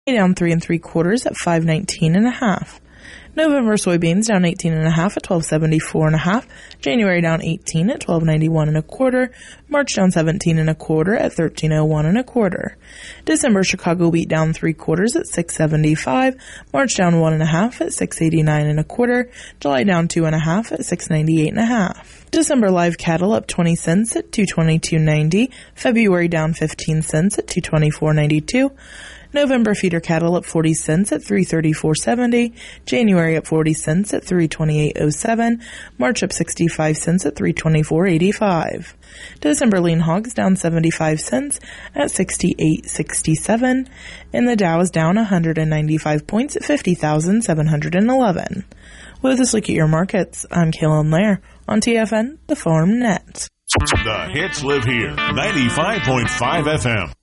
down 3 3/4 at $5.19.5. November soybeans down 18.5 at $12.74.5. January down 18 at $12.91 1/4. March down 17 1/4 at $13.01 1/4. December Chicago wheat down 3/4 at $6.75. March down 1.5 at $6.89 1/4. July down 2.5 at $6.98 1/2. December live cattle up 20 cents at $222.90. February down 15 cents at $224.92. November feeder cattle up 40 cents at $334.70. January up 40 cents at $328.07. March up 65 cents at $324.85. December lean hogs down 75 cents at $68.67. And the Dow is down 195 points at 50,711. With this look at your markets, I'm Kaylin Lair on TFN, the Farm Net. The hits live here. 95.5 FM.